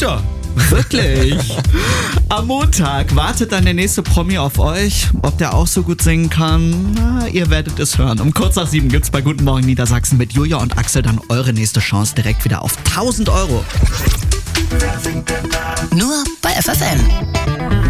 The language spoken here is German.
Tja. Wirklich? Am Montag wartet dann der nächste Promi auf euch. Ob der auch so gut singen kann, na, ihr werdet es hören. Um kurz nach 7 gibt's bei Guten Morgen Niedersachsen mit Julia und Axel dann eure nächste Chance direkt wieder auf 1.000 Euro. Nur bei FFN.